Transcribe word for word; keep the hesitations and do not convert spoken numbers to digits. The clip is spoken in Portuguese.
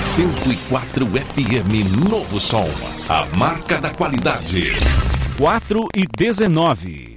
cento e quatro F M Novo Som, a marca da qualidade. quatro e dezenove.